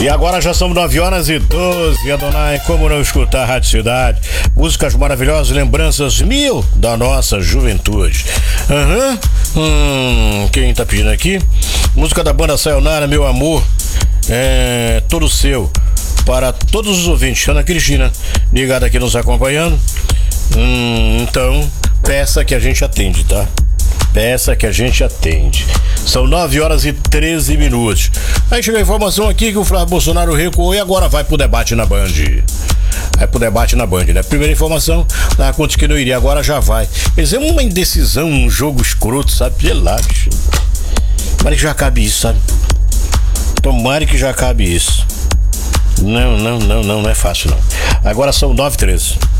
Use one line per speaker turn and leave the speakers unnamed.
E agora já são 9h12, Adonai, como não escutar a Rádio Cidade? Músicas maravilhosas, lembranças mil da nossa juventude. Quem tá pedindo aqui? Música da banda Sayonara, Meu Amor, todo seu. Para todos os ouvintes, Ana Cristina, ligada aqui nos acompanhando. Então, peça que a gente atende, tá? Peça que a gente atende. São 9h13. Aí chegou a informação aqui que o Flávio Bolsonaro recuou e agora vai pro debate na Band. Vai pro debate na Band, né? Primeira informação, tava conta que não iria, agora já vai. Eles é uma indecisão, um jogo escroto, sabe? Sei lá, bicho. Tomara que já acabe isso, sabe? Tomara que já acabe isso. Não é fácil, não. Agora são 9h13.